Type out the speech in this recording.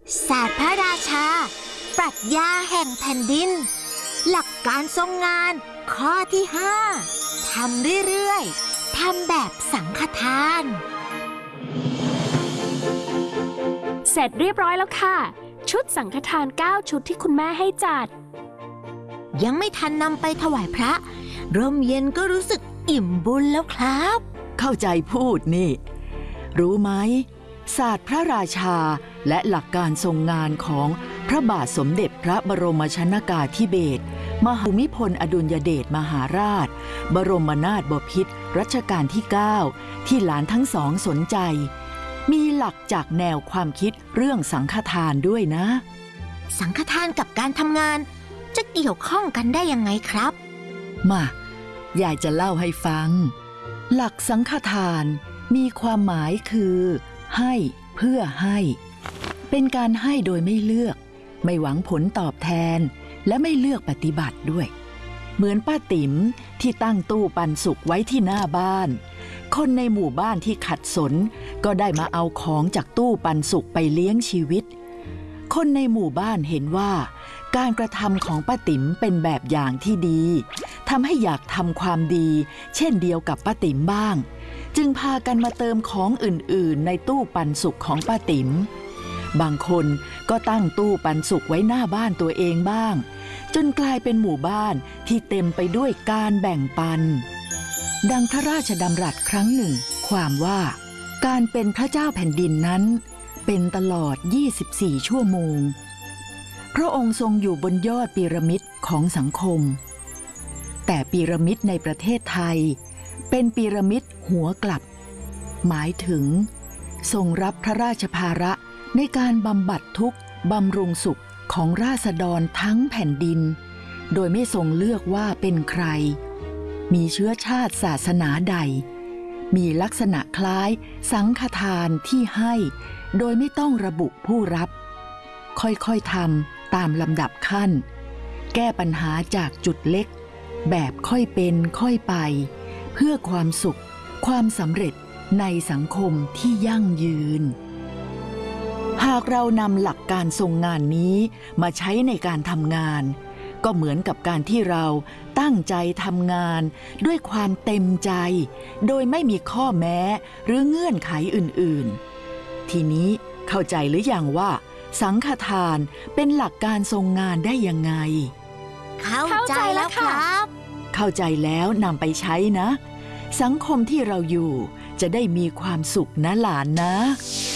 ศาสตร์พระราชาปรัชญาแห่งแผ่นดินหลักการทรงงานข้อที่ 5ทำเรื่อยๆทำแบบสังฆทานเสร็จเรียบร้อยแล้วค่ะชุดสังฆทาน9ชุดที่คุณแม่ให้จัดยังไม่ทันนำไปถวายพระร่มเย็นก็รู้สึกอิ่มบุญแล้วครับเข้าใจพูดนี่รู้ไหมศาสตร์พระราชาและหลักการทรงงานของพระบาทสมเด็จพระบรมชนกาธิเบศรมหาภูมิพลอดุลยเดชมหาราชบรมนาถบพิตรรัชกาลที่ 9ที่หลานทั้งสองสนใจมีหลักจากแนวความคิดเรื่องสังฆทานด้วยนะสังฆทานกับการทำงานจะเกี่ยวข้องกันได้ยังไงครับมายายจะเล่าให้ฟังหลักสังฆทานมีความหมายคือให้เพื่อให้เป็นการให้โดยไม่เลือกไม่หวังผลตอบแทนและไม่เลือกปฏิบัติด้วยเหมือนป้าติ๋มที่ตั้งตู้ปันสุกไว้ที่หน้าบ้านคนในหมู่บ้านที่ขัดสนก็ได้มาเอาของจากตู้ปันสุกไปเลี้ยงชีวิตคนในหมู่บ้านเห็นว่าการกระทำของป้าติ๋มเป็นแบบอย่างที่ดีทำให้อยากทำความดีเช่นเดียวกับป้าติ๋มบ้างจึงพากันมาเติมของอื่นๆในตู้ปันสุกของป้าติ๋มบางคนก็ตั้งตู้ปันสุกไว้หน้าบ้านตัวเองบ้างจนกลายเป็นหมู่บ้านที่เต็มไปด้วยการแบ่งปันดังพระราชดำรัสครั้งหนึ่งความว่าการเป็นพระเจ้าแผ่นดินนั้นเป็นตลอด24ชั่วโมงพระองค์ทรงอยู่บนยอดพีระมิดของสังคมแต่พีระมิดในประเทศไทยเป็นพีระมิดหัวกลับหมายถึงทรงรับพระราชภาระในการบำบัดทุกข์บำรุงสุขของราษฎรทั้งแผ่นดินโดยไม่ทรงเลือกว่าเป็นใครมีเชื้อชาติศาสนาใดมีลักษณะคล้ายสังฆทานที่ให้โดยไม่ต้องระบุผู้รับค่อยๆทำตามลำดับขั้นแก้ปัญหาจากจุดเล็กแบบค่อยเป็นค่อยไปเพื่อความสุขความสำเร็จในสังคมที่ยั่งยืนหากเรานำหลักการทรงงานนี้มาใช้ในการทำงานก็เหมือนกับการที่เราตั้งใจทำงานด้วยความเต็มใจโดยไม่มีข้อแม้หรือเงื่อนไขอื่นๆทีนี้เข้าใจหรือยังว่าสังฆทานเป็นหลักการทรงงานได้ยังไงเข้าใจแล้วครับเข้าใจแล้วนำไปใช้นะสังคมที่เราอยู่จะได้มีความสุขนะหลานนะ